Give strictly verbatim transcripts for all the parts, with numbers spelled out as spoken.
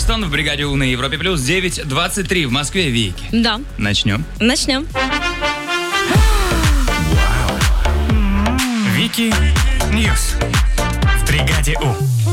Эджистон в бригаде У на Европе Плюс. девять двадцать три в Москве, Вики. Да. Начнем. Начнем. Вики Ньюс в бригаде У.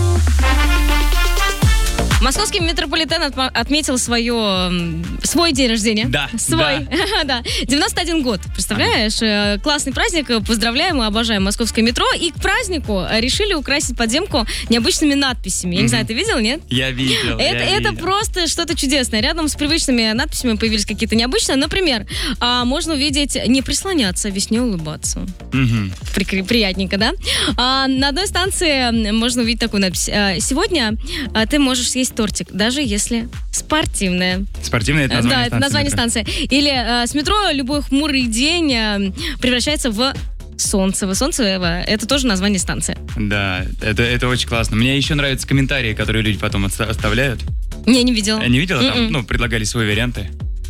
Московский метрополитен отма- отметил свое, м, свой день рождения. Да, Свой. Да. девяносто один год. Представляешь? Э, Классный праздник. Поздравляем и обожаем московское метро. И к празднику э, решили украсить подземку необычными надписями. Я не знаю, ты видел, нет? Я видел, Это, я это видел. просто что-то чудесное. Рядом с привычными надписями появились какие-то необычные. Например, а, можно увидеть «Не прислоняться, весне улыбаться». Мгм. Прикр- Приятненько, да? А, на одной станции можно увидеть такую надпись. А, Сегодня а, ты можешь съесть тортик, даже если спортивное. Спортивное это Да, название это название метро. станции. Или а, с метро любой хмурый день а, превращается в Солнцево. Солнцево — это тоже название станции. Да, это, это очень классно. Мне еще нравятся комментарии, которые люди потом отста- оставляют. Не, не видела. Я не видела, там, Мгм. ну, предлагали свои варианты.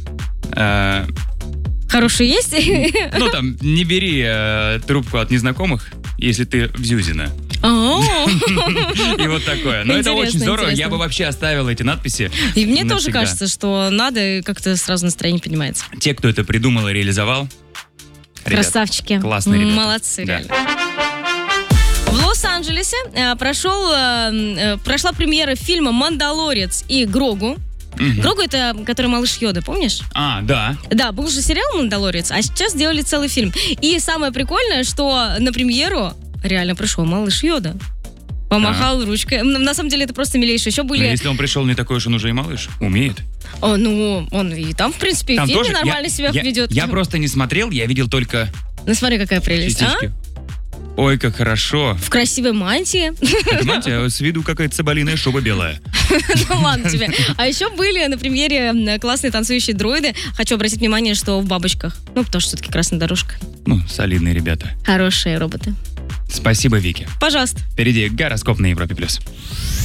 А, Хорошие есть? ну, там, не бери э, трубку от незнакомых, если ты в Зюзино. О, И вот такое. Но это Интересно, очень здорово. Я интересно. бы вообще оставил эти надписи. И мне тоже навсегда. кажется, что надо, и как-то сразу настроение поднимается. Те, кто это придумал и реализовал, ребят, Красавчики. классные ребята. Молодцы, Да. реально. В Лос-Анджелесе э, прошел, э, э, прошла премьера фильма «Мандалорец» и Грогу. Мгм. Грогу — это который малыш Йода, помнишь? А, да. Да, был же сериал «Мандалорец», а сейчас сделали целый фильм. И самое прикольное, что на премьеру реально пришел малыш Йода. Помахал ручкой. М, На самом деле это просто милейшее. Еще Но были... если он пришел не такой уж он уже и малыш, умеет. О, ну, он и там, в принципе, и в Там фильме тоже- нормально я, себя я- ведет. Я просто не смотрел, я видел только Ну, смотри, какая прелесть, а? частички. Ой, как хорошо. В красивой мантии. Понимаете, с виду какая-то соболиная шуба белая. Ну ладно тебе. А еще были на премьере м, классные танцующие дроиды. Хочу обратить внимание, что в бабочках. Ну, потому что все-таки красная дорожка. Ну, солидные ребята. Хорошие роботы. Спасибо, Вики. Пожалуйста. Впереди гороскоп на Европе+. плюс.